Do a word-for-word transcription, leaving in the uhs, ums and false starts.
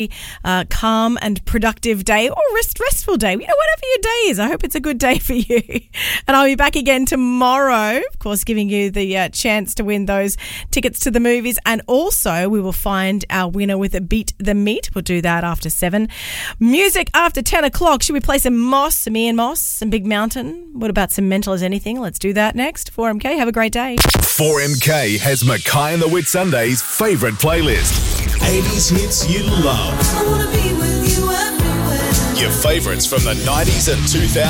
Uh, calm and productive day or rest, restful day. You know, whatever your day is, I hope it's a good day for you. And I'll be back again tomorrow, of course, giving you the uh, chance to win those tickets to the movies. And also, we will find our winner with a Beat the Meat. We'll do that after seven. Music after ten o'clock. Should we play some Moss, some Ian Moss, some Big Mountain? What about some Mental as Anything? Let's do that next. four M K, have a great day. four M K has Mackay and the Whitsundays' favourite playlist. eighties hits you love. I wanna be with you everywhere. Your favourites from the nineties and two thousands.